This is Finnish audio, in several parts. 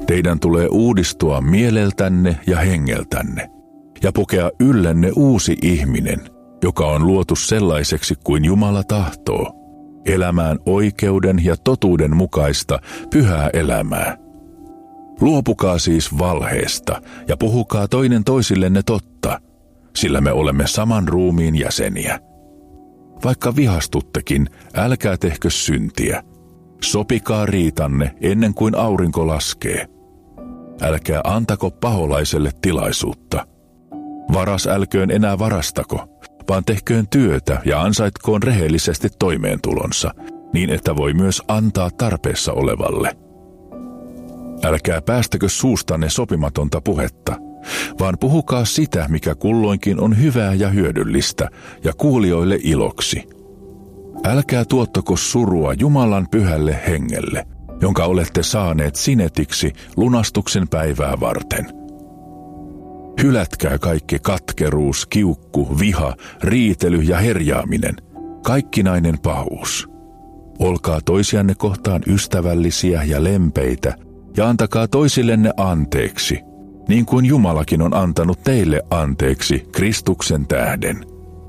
Teidän tulee uudistua mieleltänne ja hengeltänne ja pukea yllenne uusi ihminen, joka on luotu sellaiseksi kuin Jumala tahtoo, elämään oikeuden ja totuuden mukaista pyhää elämää. Luopukaa siis valheesta ja puhukaa toinen toisillenne totta, sillä me olemme saman ruumiin jäseniä. Vaikka vihastuttekin, älkää tehkö syntiä. Sopikaa riitanne ennen kuin aurinko laskee. Älkää antako paholaiselle tilaisuutta. Varas älköön enää varastako, vaan tehköön työtä ja ansaitkoon rehellisesti toimeentulonsa, niin että voi myös antaa tarpeessa olevalle. Älkää päästäkö suustanne sopimatonta puhetta, vaan puhukaa sitä, mikä kulloinkin on hyvää ja hyödyllistä, ja kuulijoille iloksi. Älkää tuottako surua Jumalan pyhälle hengelle, jonka olette saaneet sinetiksi lunastuksen päivää varten. Hylätkää kaikki katkeruus, kiukku, viha, riitely ja herjaaminen, kaikkinainen pahuus. Olkaa toisianne kohtaan ystävällisiä ja lempeitä, ja antakaa toisillenne anteeksi, niin kuin Jumalakin on antanut teille anteeksi Kristuksen tähden.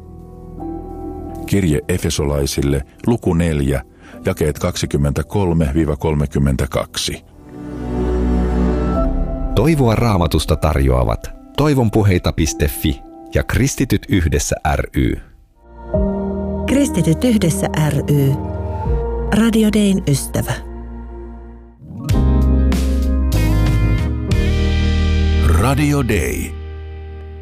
Kirje Efesolaisille, luku 4, jakeet 23-32. Toivoa Raamatusta tarjoavat toivonpuheita.fi ja Kristityt yhdessä ry. Kristityt yhdessä ry. Radio Dayn ystävä. Radio Day.